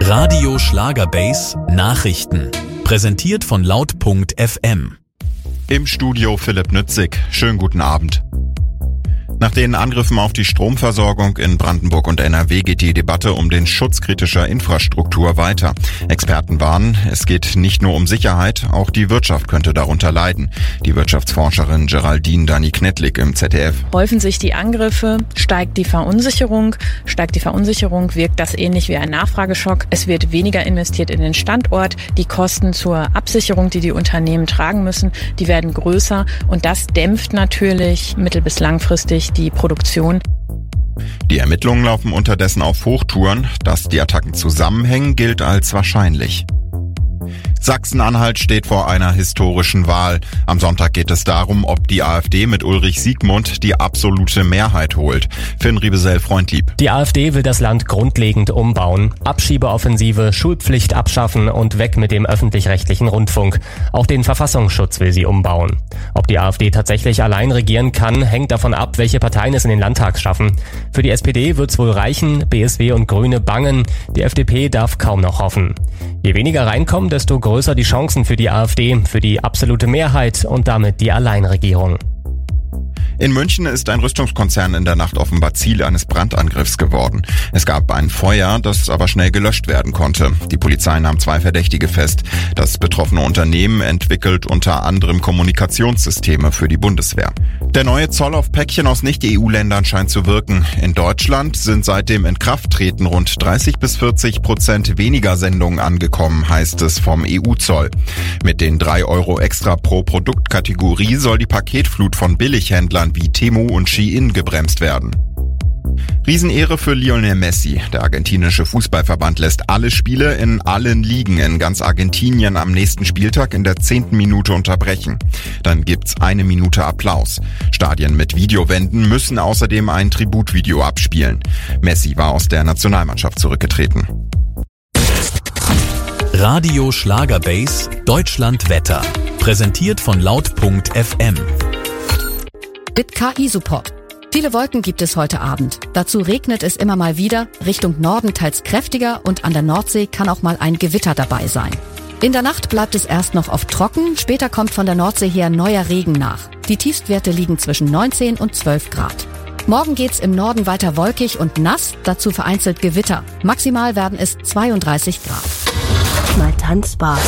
Radio Schlagerbase Nachrichten. Präsentiert von laut.fm. Im Studio Philipp Nützig. Schönen guten Abend. Nach den Angriffen auf die Stromversorgung in Brandenburg und NRW geht die Debatte um den Schutz kritischer Infrastruktur weiter. Experten warnen, es geht nicht nur um Sicherheit, auch die Wirtschaft könnte darunter leiden. Die Wirtschaftsforscherin Geraldine Dani-Knetlik im ZDF. Häufen sich die Angriffe, steigt die Verunsicherung, wirkt das ähnlich wie ein Nachfrageschock. Es wird weniger investiert in den Standort. Die Kosten zur Absicherung, die Unternehmen tragen müssen, die werden größer und das dämpft natürlich mittel- bis langfristig die Produktion. Die Ermittlungen laufen unterdessen auf Hochtouren. Dass die Attacken zusammenhängen, gilt als wahrscheinlich. Sachsen-Anhalt steht vor einer historischen Wahl. Am Sonntag geht es darum, ob die AfD mit Ulrich Siegmund die absolute Mehrheit holt. Finn Riebesell-Freundlieb. Die AfD will das Land grundlegend umbauen. Abschiebeoffensive, Schulpflicht abschaffen und weg mit dem öffentlich-rechtlichen Rundfunk. Auch den Verfassungsschutz will sie umbauen. Ob die AfD tatsächlich allein regieren kann, hängt davon ab, welche Parteien es in den Landtag schaffen. Für die SPD wird's wohl reichen, BSW und Grüne bangen. Die FDP darf kaum noch hoffen. Je weniger reinkommen, desto größer die Chancen für die AfD, für die absolute Mehrheit und damit die Alleinregierung. In München ist ein Rüstungskonzern in der Nacht offenbar Ziel eines Brandangriffs geworden. Es gab ein Feuer, das aber schnell gelöscht werden konnte. Die Polizei nahm 2 Verdächtige fest. Das betroffene Unternehmen entwickelt unter anderem Kommunikationssysteme für die Bundeswehr. Der neue Zoll auf Päckchen aus Nicht-EU-Ländern scheint zu wirken. In Deutschland sind seit dem Inkrafttreten rund 30-40% weniger Sendungen angekommen, heißt es vom EU-Zoll. Mit den 3 € extra pro Produktkategorie soll die Paketflut von Billighändlern wie Temu und Shein gebremst werden. Riesenehre für Lionel Messi. Der argentinische Fußballverband lässt alle Spiele in allen Ligen in ganz Argentinien am nächsten Spieltag in der 10. Minute unterbrechen. Dann gibt's 1 Minute Applaus. Stadien mit Videowänden müssen außerdem ein Tributvideo abspielen. Messi war aus der Nationalmannschaft zurückgetreten. Radio Schlagerbase Deutschlandwetter. Präsentiert von laut.fm. Mit KI-Support. Viele Wolken gibt es heute Abend. Dazu regnet es immer mal wieder, Richtung Norden teils kräftiger und an der Nordsee kann auch mal ein Gewitter dabei sein. In der Nacht bleibt es erst noch oft trocken, später kommt von der Nordsee her neuer Regen nach. Die Tiefstwerte liegen zwischen 19 und 12 Grad. Morgen geht's im Norden weiter wolkig und nass, dazu vereinzelt Gewitter. Maximal werden es 32 Grad. Mal tanzbar.